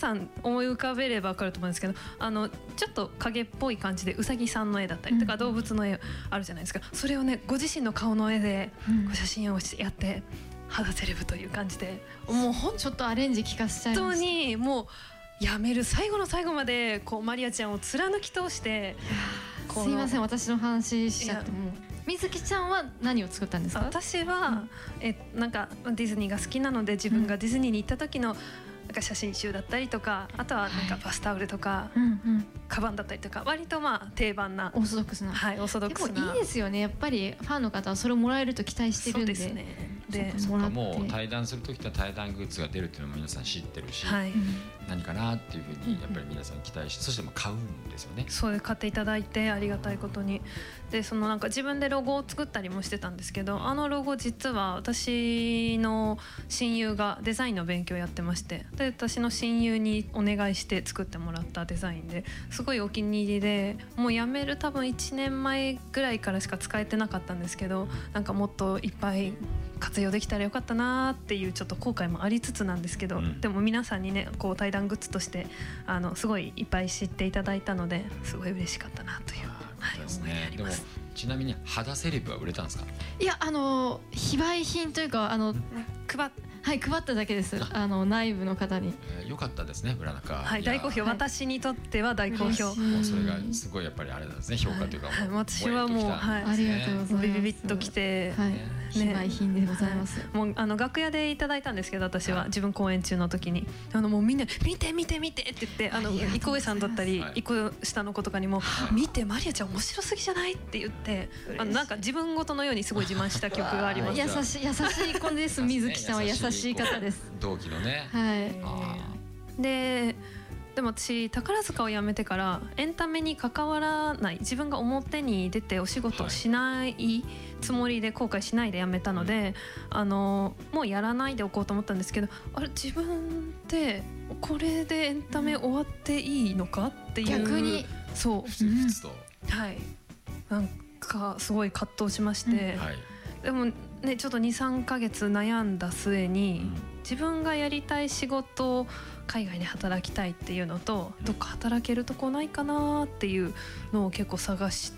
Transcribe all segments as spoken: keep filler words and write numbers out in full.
さん思い浮かべれば分かると思うんですけど、あのちょっと影っぽい感じでうさぎさんの絵だったりとか、うん、動物の絵あるじゃないですか。それをねご自身の顔の絵でご写真をやって、うん、肌セレブという感じで、もうほんちょっとアレンジ聞かせちゃいました。 本当にもうやめる最後の最後までこうマリアちゃんを貫き通して、 すいません私の話しちゃっても。みずきちゃんは何を作ったんですか？ 私は、うん、えなんかディズニーが好きなので、自分がディズニーに行った時のなんか写真集だったりとか、あとはなんかバスタオルとか、はいうんうん、カバンだったりとか、割とまあ定番なオーソドックスな、 はい、オーソドックスな。 でもいいですよね、やっぱりファンの方はそれをもらえると期待してるんで。 そうですね。 でそうかもう対談する時は対談グッズが出るっていうのも皆さん知ってるし、はい、何かなっていうふうにやっぱり皆さん期待して、そしても買うんですよね。 そうで買っていただいてありがたいことに。でそのなんか自分でロゴを作ったりもしてたんですけど、あのロゴ実は私の親友がデザインの勉強をやってまして、で私の親友にお願いして作ってもらったデザインですごいお気に入りで、もう辞める多分いちねんまえぐらいからしか使えてなかったんですけど、なんかもっといっぱい活用できたらよかったなっていうちょっと後悔もありつつなんですけど、うん、でも皆さんにねこう対談グッズとしてあのすごいいっぱい知っていただいたので、すごい嬉しかったなという、はい、思いがあります。 でもちなみに肌セレブは売れたんですか？ いやあの非売品というかあの、ね、配っはい配っただけです。あの内部の方に。 えー、よかったですね村中。 はい大好評、はい、私にとっては大好評。 もうそれがすごいやっぱりあれなんですね、評価というか、 はい、私はもう、はい、 ありがとうございます。 ビビビッときて、 はいね、非売品でございます。 もうあの楽屋でいただいたんですけど、私は自分公演中の時にあのもうみんな見て見て見てって言って、あの伊上さんだったり一個下の子とかにも見てマリアちゃん面白すぎじゃないって言って、あのなんか自分ごとのようにすごい自慢した曲があります。 優しい優しい子です。水木さんは優しい方です。 同期のね。 はい。 ででも私宝塚を辞めてからエンタメに関わらない、自分が表に出てお仕事をしないつもりで後悔しないで辞めたので、あのもうやらないでおこうと思ったんですけど、あれ自分ってこれでエンタメ終わっていいのかっていう、 逆にそうふつふつと、 はいなんかすごい葛藤しまして、うんはい、でもねちょっと にさんかげつ悩んだ末に、うん、自分がやりたい仕事を海外で働きたいっていうのと、どっか働けるとこないかなっていうのを結構探して、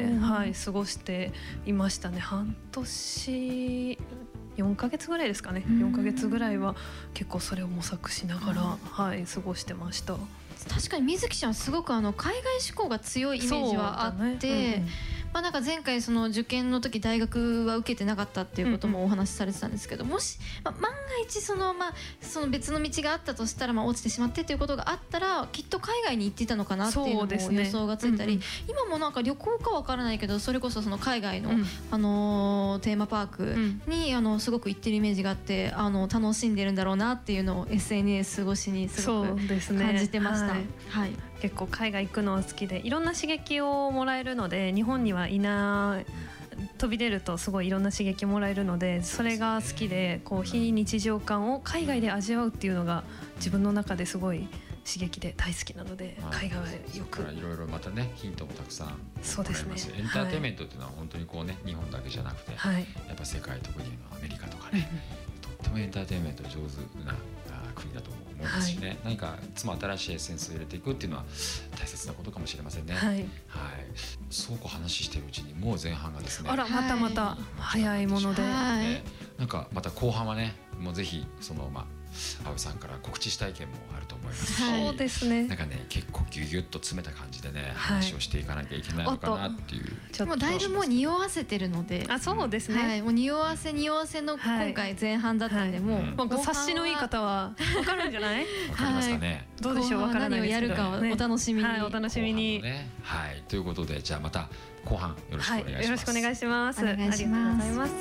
はい、過ごしていましたね。半年よんかげつぐらいですかね。よんかげつぐらいは結構それを模索しながら、はい、過ごしてました。 確かに水木ちゃんはすごくあの海外志向が強いイメージはあって、ねうんうんまあ、なんか前回その受験の時大学は受けてなかったっていうこともお話しされてたんですけど、もし、まあ、万が一その、まあ、その別の道があったとしたら、まあ、落ちてしまってということがあったらきっと海外に行っていたのかなっていうのも予想がついたり、ねうんうん、今もなんか旅行かわからないけどそれこそその海外の、うんあのー、テーマパークに、うん、あのすごく行ってるイメージがあって、あの楽しんでるんだろうなっていうのを エスエヌエス 越しにすごく感じてました。 はいはい、結構海外行くのは好きで、いろんな刺激をもらえるので、日本にはいない飛び出るとすごいいろんな刺激もらえるので、それが好きで、こう非日常感を海外で味わうっていうのが自分の中ですごい刺激で大好きなので、海外はよくいろいろまたねヒントもたくさんもらえます。 そうですね、 エンターテインメントっていうのは本当にこうね日本だけじゃなくて、はい、やっぱ世界特にアメリカとかねとってもエンターテインメント上手な国だと思いますしね、はい、何かいつも新しいエッセンスを入れていくっていうのは大切なことかもしれませんね。はい、はい、そうこう話してるうちにもう前半がですね、 あらまたまた早いもので、はい、 なんかまた後半はねもうぜひそのまあ阿部さんから告知したい件もあると思いますし、 そうですね、 なんかね結構ギュギュッと詰めた感じでね、はい、話をしていかなきゃいけないのかなっていう。 もうだいぶもう匂わせてるので、 あそうですね、 はい、もう匂わせ匂わせの今回前半だったんで、はい、もう、はい、 なんか察しのいい方は分かるんじゃない分かりますかね、はい、 どうでしょう、分からないですけど、 何をやるかお楽しみに、 はい、お楽しみに、 ね、はい、ということでじゃあまた後半よろしくお願いします。はい、よろしくお願いします。 お願いします。ありがとうございます。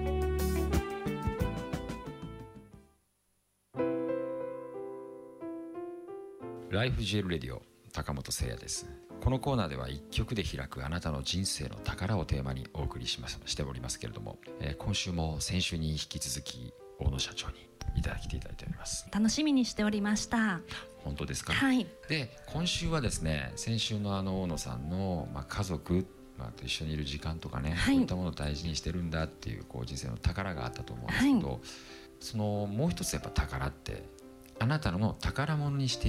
ライフジュエルレディオ高本誠也です。このコーナーではいっきょくで開くあなたの人生の宝をテーマにお送りしますしておりますけれども、えー、今週も先週に引き続き大野社長にいただきていただいております。 楽しみにしておりました。 本当ですか。 はい。 で今週はですね、先週のあの大野さんの、まあ、家族、まあ、と一緒にいる時間とかね、はい、こういったものを大事にしてるんだっていう、こう人生の宝があったと思うんですけど、はい、そのもう一つやっぱ宝ってあなたの宝物にして